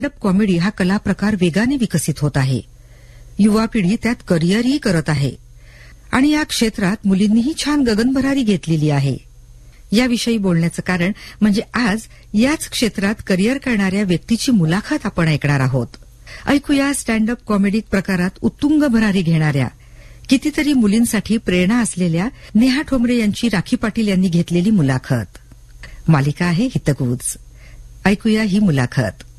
Stand up comedy हा कला प्रकार वेगाने विकसित होत आहे. युवा पिढी त्यात करिअरही करत आहे आणि या क्षेत्रात मुलींनीही छान गगनभरारी घेतलेली आहे. याविषयी बोलण्याचं कारण म्हणजे आज याच क्षेत्रात करिअर करणाऱ्या व्यक्तीची मुलाखत आपण ऐकणार आहोत. ऐकूया स्टँडअप कॉमेडी प्रकारात उत्तुंग भरारी घेणाऱ्या कितीतरी मुलींसाठी प्रेरणा असलेल्या नेहा ठोंबरे यांची राखी पाटील यांनी घेतलेली मुलाखत. मालिका आहे हितगुज. ऐकूया ही मुलाखत.